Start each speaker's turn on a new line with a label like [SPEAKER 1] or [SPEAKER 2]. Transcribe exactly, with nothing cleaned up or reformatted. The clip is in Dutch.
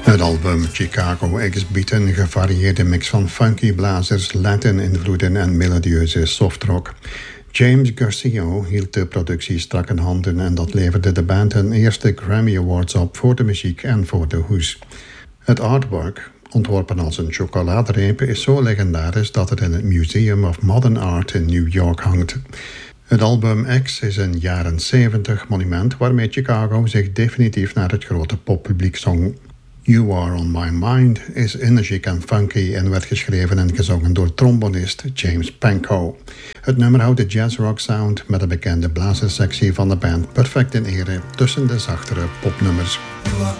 [SPEAKER 1] Het album Chicago X biedt een gevarieerde mix van funky blazers, Latin-invloeden en melodieuze softrock. James Garcia hield de productie strak in handen en dat leverde de band hun eerste Grammy Awards op voor de muziek en voor de hoes. Het artwork, ontworpen als een chocoladereep, is zo legendarisch dat het in het Museum of Modern Art in New York hangt. Het album X is een jaren zeventig monument waarmee Chicago zich definitief naar het grote poppubliek zong. You Are On My Mind is energiek en funky en werd geschreven en gezongen door trombonist James Pankow. Het nummer houdt de jazzrock sound met de bekende blazerssectie van de band perfect in ere tussen de zachtere popnummers.